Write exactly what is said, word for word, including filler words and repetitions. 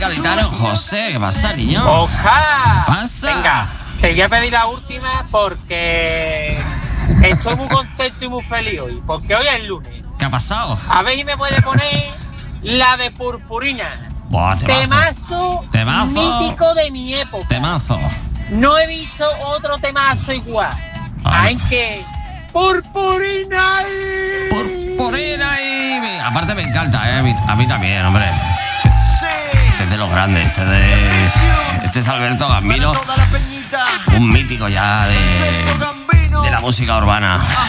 gaditano José. ¿Qué pasa, niño? ¡Oscar! ¿Qué pasa? Venga, te voy a pedir la última porque estoy muy contento y muy feliz hoy. Porque hoy es lunes. ¿Qué ha pasado? A ver si me puede poner la de Purpurina. Buah, temazo. Temazo, Temazo. mítico de mi época. Temazo. No he visto otro temazo igual. Ah. Hay que... ¡Purpurina! Purpurina y... Aparte me encanta, ¿eh? A mí, a mí también, hombre. Este es de los grandes. Este es... Este es Alberto Gambino. Un mítico ya de... De la música urbana.